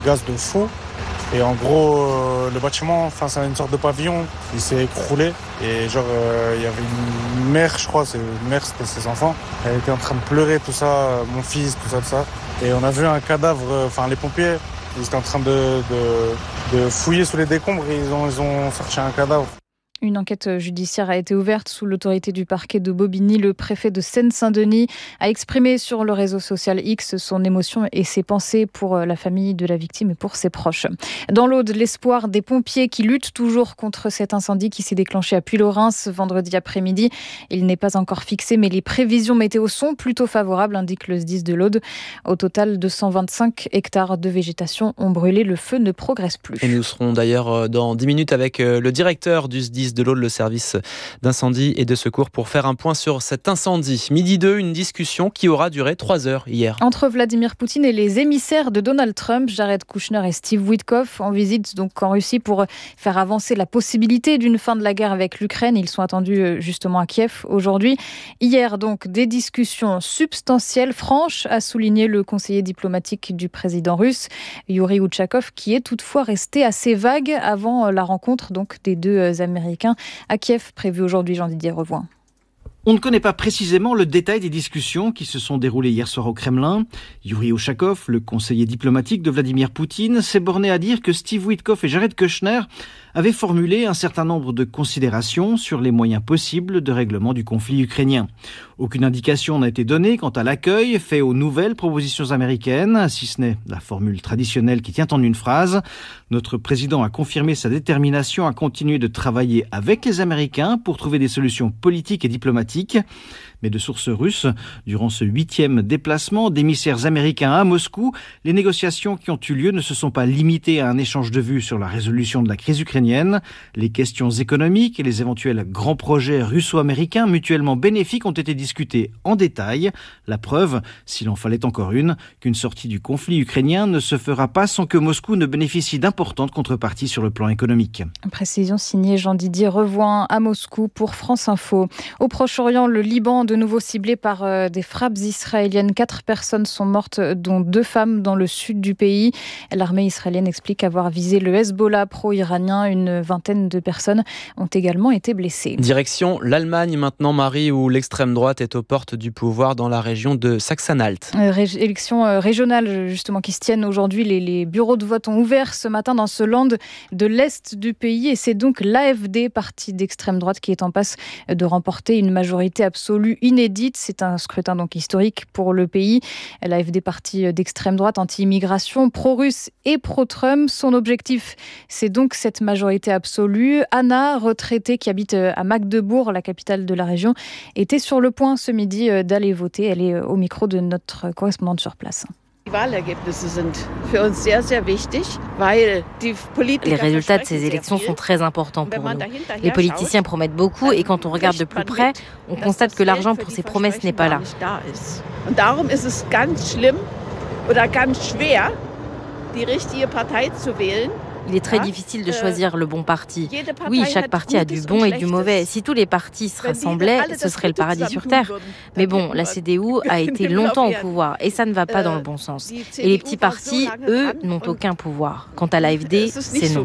Gaz de fou. Et en gros, le bâtiment, c'est une sorte de pavillon, il s'est écroulé. Et il y avait une mère, je crois, c'était ses enfants. Elle était en train de pleurer, tout ça, mon fils, tout ça. Et on a vu un cadavre, les pompiers, ils étaient en train de fouiller sous les décombres et ils ont cherché un cadavre. Une enquête judiciaire a été ouverte sous l'autorité du parquet de Bobigny. Le préfet de Seine-Saint-Denis a exprimé sur le réseau social X son émotion et ses pensées pour la famille de la victime et pour ses proches. Dans l'Aude, l'espoir des pompiers qui luttent toujours contre cet incendie qui s'est déclenché à Puylaurens vendredi après-midi. Il n'est pas encore fixé, mais les prévisions météo sont plutôt favorables, indique le SDIS de l'Aude. Au total, 225 hectares de végétation ont brûlé. Le feu ne progresse plus. Et nous serons d'ailleurs dans 10 minutes avec le directeur du SDIS de l'Aude, le service d'incendie et de secours, pour faire un point sur cet incendie. Midi 2, une discussion qui aura duré 3 heures hier. Entre Vladimir Poutine et les émissaires de Donald Trump, Jared Kushner et Steve Witkoff, en visite donc en Russie pour faire avancer la possibilité d'une fin de la guerre avec l'Ukraine. Ils sont attendus justement à Kiev aujourd'hui. Hier donc, des discussions substantielles, franches, a souligné le conseiller diplomatique du président russe, Yuri Utchakov, qui est toutefois resté assez vague avant la rencontre donc des deux Américains à Kiev, prévu aujourd'hui. Jean-Didier Revoin. On ne connaît pas précisément le détail des discussions qui se sont déroulées hier soir au Kremlin. Yuri Ushakov, le conseiller diplomatique de Vladimir Poutine, s'est borné à dire que Steve Witkoff et Jared Kushner avaient formulé un certain nombre de considérations sur les moyens possibles de règlement du conflit ukrainien. Aucune indication n'a été donnée quant à l'accueil fait aux nouvelles propositions américaines, si ce n'est la formule traditionnelle qui tient en une phrase. Notre président a confirmé sa détermination à continuer de travailler avec les Américains pour trouver des solutions politiques et diplomatiques. Mais de sources russes, durant ce 8e déplacement d'émissaires américains à Moscou, les négociations qui ont eu lieu ne se sont pas limitées à un échange de vues sur la résolution de la crise ukrainienne. Les questions économiques et les éventuels grands projets russo-américains mutuellement bénéfiques ont été discutés en détail. La preuve, s'il en fallait encore une, qu'une sortie du conflit ukrainien ne se fera pas sans que Moscou ne bénéficie d'importantes contreparties sur le plan économique. Précision signée Jean-Didier Revoin à Moscou pour France Info. Au Proche-Orient, le Liban de nouveau ciblé par des frappes israéliennes. 4 personnes sont mortes, dont 2 femmes dans le sud du pays. L'armée israélienne explique avoir visé le Hezbollah pro-iranien. Une vingtaine de personnes ont également été blessées. Direction l'Allemagne maintenant, Marie, où l'extrême droite est aux portes du pouvoir dans la région de Saxe-Anhalt. Élections régionales justement qui se tiennent aujourd'hui. Les bureaux de vote ont ouvert ce matin dans ce land de l'Est du pays et c'est donc l'AfD, parti d'extrême droite, qui est en passe de remporter une majorité absolue inédite. C'est un scrutin donc historique pour le pays. L'AfD, parti d'extrême droite, anti-immigration, pro-russe et pro-Trump. Son objectif, c'est donc cette majorité absolue. Anna, retraitée qui habite à Magdebourg, la capitale de la région, était sur le point ce midi d'aller voter. Elle est au micro de notre correspondante sur place. Les résultats de ces élections sont très importants pour nous. Les politiciens promettent beaucoup et quand on regarde de plus près, on constate que l'argent pour ces promesses n'est pas là. Il est très difficile de choisir le bon parti. Oui, chaque parti a du bon et du mauvais. Si tous les partis se rassemblaient, ce serait le paradis sur Terre. Mais bon, la CDU a été longtemps au pouvoir et ça ne va pas dans le bon sens. Et les petits partis, eux, n'ont aucun pouvoir. Quant à l'AfD, c'est non.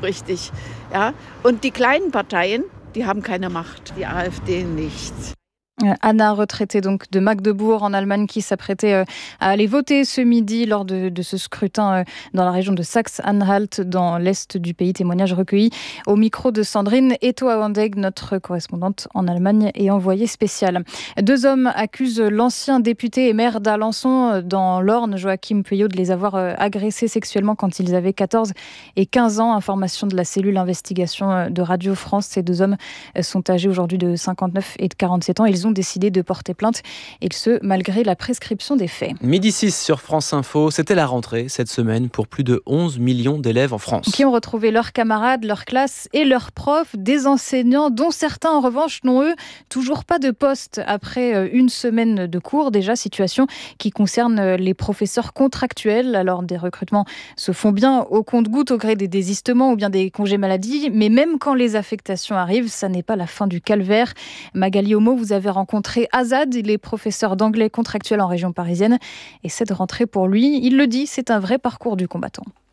Anna, retraitée donc de Magdebourg en Allemagne, qui s'apprêtait à aller voter ce midi lors de ce scrutin dans la région de Saxe-Anhalt, dans l'est du pays. Témoignage recueilli au micro de Sandrine Etoa-Wandeg, notre correspondante en Allemagne et envoyée spéciale. 2 hommes accusent l'ancien député et maire d'Alençon dans l'Orne, Joachim Pueyo, de les avoir agressés sexuellement quand ils avaient 14 et 15 ans. Information de la cellule investigation de Radio France. Ces 2 hommes sont âgés aujourd'hui de 59 et de 47 ans. Ils ont décidé de porter plainte, et ce, malgré la prescription des faits. Midi 6 sur France Info, c'était la rentrée cette semaine pour plus de 11 millions d'élèves en France. Qui ont retrouvé leurs camarades, leurs classes et leurs profs, des enseignants dont certains en revanche n'ont eux toujours pas de poste après une semaine de cours. Déjà, situation qui concerne les professeurs contractuels. Alors des recrutements se font bien au compte-gouttes au gré des désistements ou bien des congés maladie, mais même quand les affectations arrivent, ça n'est pas la fin du calvaire. Magali Homo, vous avez rencontré Azad, il est professeur d'anglais contractuel en région parisienne et cette rentrée pour lui, il le dit, c'est un vrai parcours du combattant.